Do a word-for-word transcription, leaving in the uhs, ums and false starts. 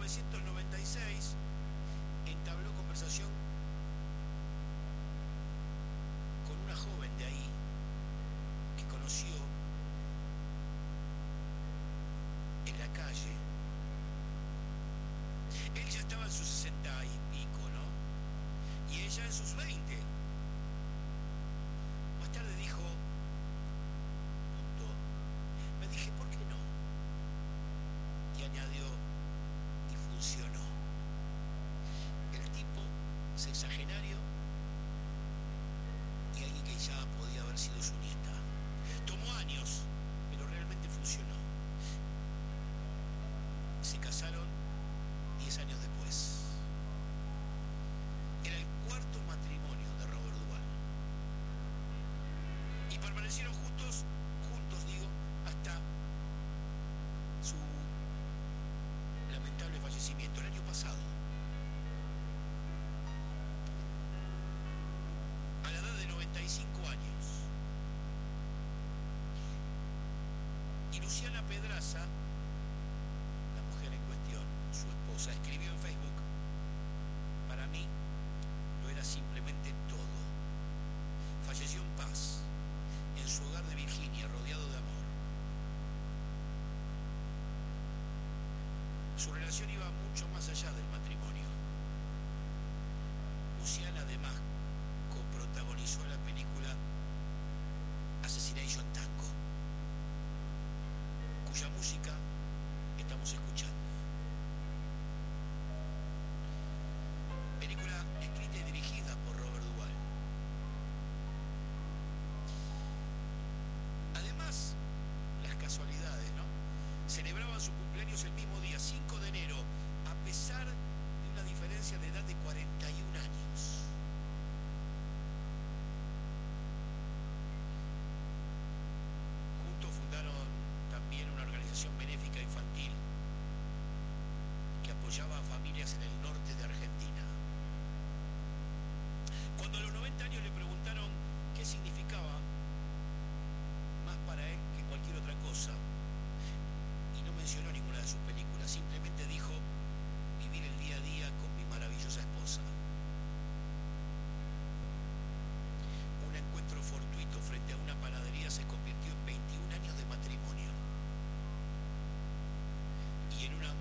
novecientos noventa y seis entabló conversación con una joven de ahí que conoció en la calle. Él ya estaba en sus sesenta y pico, ¿no? Y ella en sus veinte. Más tarde dijo, punto, me dije, ¿por qué no? Y añadió, y funcionó. El tipo, sexagenario, y alguien que ya podía haber sido su nieta. Tomó años, pero realmente funcionó. Se casaron diez años después. Era el cuarto matrimonio de Robert Duvall. Y permanecieron juntos, juntos digo, hasta su lamentable fallecimiento el año pasado. A la edad de noventa y cinco años. Y Luciana Pedraza, la mujer en cuestión, su esposa, escribió en Facebook, para mí lo era simplemente todo. Falleció en paz, en su hogar de Virginia, rodeado de amor. Su relación iba mucho más allá del matrimonio. Luciana además coprotagonizó la película Assassination Tango, cuya música estamos escuchando. Película escrita y dirigida por Robert Duvall. Además, las casualidades, ¿no? Celebraban su cumpleaños el mismo día, cinco de enero, a pesar de una diferencia de edad de cuarenta y un años. Juntos fundaron también una organización benéfica infantil que apoyaba a familias en el norte de Argentina. Cuando a los noventa años le preguntaron qué significaba, más para él que cualquier otra cosa, y no mencionó ninguna de sus películas, simplemente dijo, vivir el día a día con mi maravillosa esposa. Un encuentro fortuito frente a una panadería se convirtió en veintiún años de matrimonio. Y en una